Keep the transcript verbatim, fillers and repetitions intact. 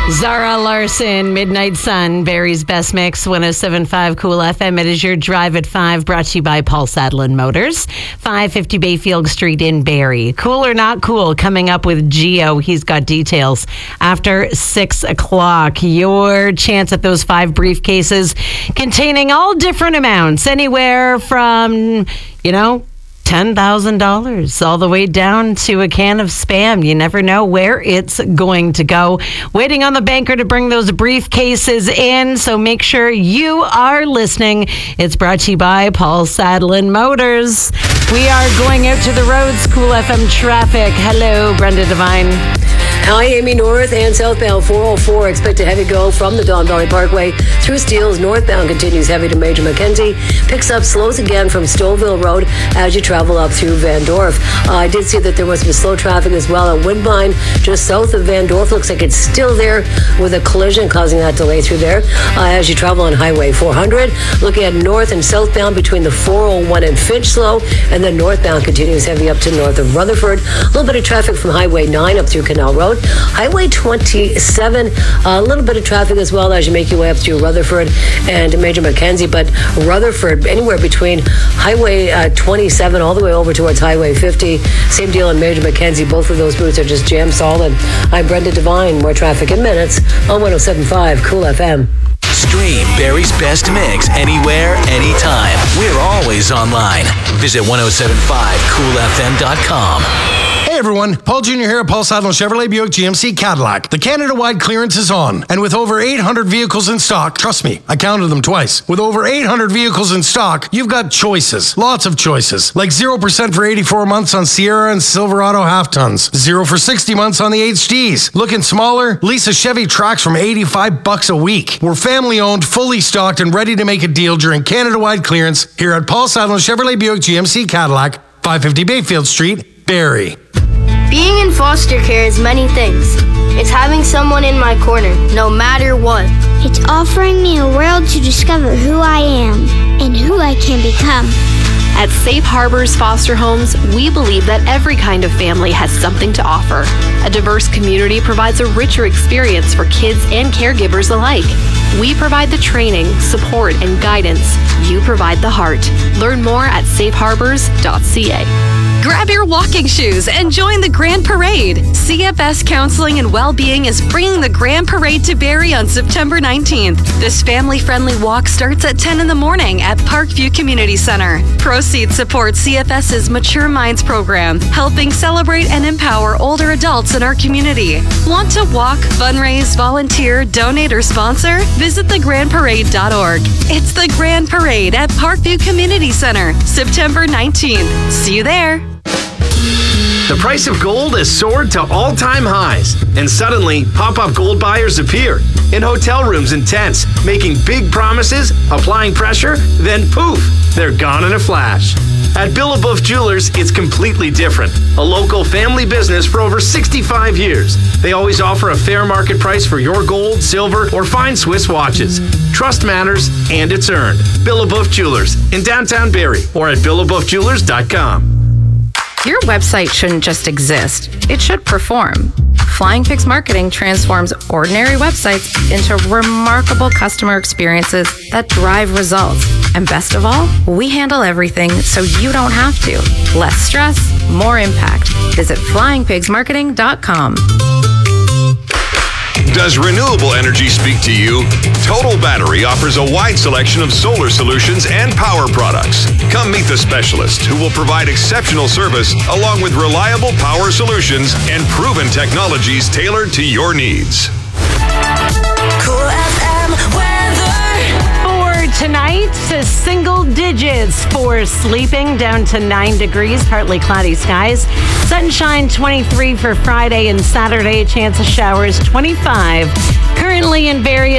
Zara Larson, Midnight Sun, Barry's Best Mix, one oh seven point five Cool F M. It is your Drive at five, brought to you by Paul Sadlin Motors, five fifty Bayfield Street in Barrie. Cool or not cool, coming up with Geo. He's got details after six o'clock. Your chance at those five briefcases containing all different amounts, anywhere from, you know, ten thousand dollars all the way down to a can of Spam. You never know where it's going to go. Waiting on the banker to bring those briefcases in, so make sure you are listening. It's brought to you by Paul Sadlin Motors. We are going out to the roads. Cool F M traffic. Hello, Brenda Devine. Hi, Amy. North and southbound four oh four. Expect a heavy go from the Don Valley Parkway through Steeles. Northbound continues heavy to Major Mackenzie. Picks up slows again from Stouffville Road as you travel up through Van Dorf. Uh, I did see that there was some slow traffic as well at Woodbine, just south of Van Dorf. Looks like it's still there with a collision causing that delay through there uh, as you travel on Highway four hundred. Looking at north and southbound between the four oh one and Finch slow, and then northbound continues heavy up to north of Rutherford. A little bit of traffic from Highway nine up through Canal Road. Highway twenty-seven, a little bit of traffic as well as you make your way up through Rutherford and Major Mackenzie, but Rutherford, anywhere between Highway uh, twenty-seven all the way over towards Highway fifty. Same deal in Major Mackenzie. Both of those routes are just jam solid. I'm Brenda Devine. More traffic in minutes on one oh seven point five Cool F M. Stream Barry's Best Mix anywhere, anytime. We're always online. Visit ten seventy-five cool f m dot com. Hey everyone, Paul Junior here at Paul Sadlin Chevrolet Buick G M C Cadillac. The Canada-wide clearance is on, and with over eight hundred vehicles in stock, trust me, I counted them twice. With over eight hundred vehicles in stock, you've got choices, lots of choices, like zero percent for eighty-four months on Sierra and Silverado half-tons, zero for sixty months on the H Ds. Looking smaller? Lease a Chevy Trax from eighty-five bucks a week. We're family-owned, fully stocked, and ready to make a deal during Canada-wide clearance here at Paul Sadlin Chevrolet Buick G M C Cadillac, five fifty Bayfield Street, Barrie. Being in foster care is many things. It's having someone in my corner, no matter what. It's offering me a world to discover who I am and who I can become. At Safe Harbors Foster Homes, we believe that every kind of family has something to offer. A diverse community provides a richer experience for kids and caregivers alike. We provide the training, support, and guidance. You provide the heart. Learn more at safe harbors dot c a. Grab your walking shoes and join the Grand Parade. C F S Counseling and Wellbeing is bringing the Grand Parade to Barrie on September nineteenth. This family-friendly walk starts at ten in the morning at Parkview Community Center. Proceeds support CFS's Mature Minds program, helping celebrate and empower older adults in our community. Want to walk, fundraise, volunteer, donate, or sponsor? Visit the grand parade dot org. It's the Grand Parade at Parkview Community Center, September nineteenth. See you there. The price of gold has soared to all-time highs, and suddenly, pop-up gold buyers appear in hotel rooms and tents, making big promises, applying pressure, then poof, they're gone in a flash. At Billabuf Jewelers, it's completely different. A local family business for over sixty-five years. They always offer a fair market price for your gold, silver, or fine Swiss watches. Trust matters, and it's earned. Billabuf Jewelers in downtown Barrie or at billabuf jewelers dot com. Your website shouldn't just exist. It should perform. Flying Pigs Marketing transforms ordinary websites into remarkable customer experiences that drive results. And best of all, we handle everything so you don't have to. Less stress, more impact. Visit flying pigs marketing dot com. Does renewable energy speak to you? Total Battery offers a wide selection of solar solutions and power products. Come meet the specialist who will provide exceptional service along with reliable power solutions and proven technologies tailored to your needs. Cool F M weather. For tonight, single digits for sleeping, down to nine degrees, partly cloudy skies. Sunshine twenty-three for Friday and Saturday, chance of showers twenty-five. Currently in various